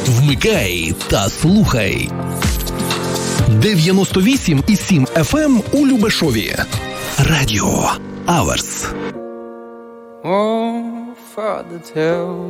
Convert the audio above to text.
Вмикай та слухай. 98,7 FM у Любешові. Радіо Аверс. Oh, Father, tell